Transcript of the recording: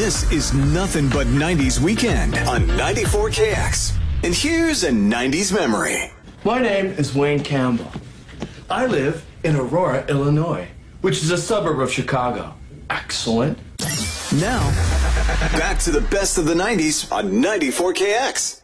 This is nothing but 90s weekend on 94KX. And here's a 90s memory. My name is Wayne Campbell. I live in Aurora, Illinois, which is a suburb of Chicago. Excellent. Now, back to the best of the 90s on 94KX.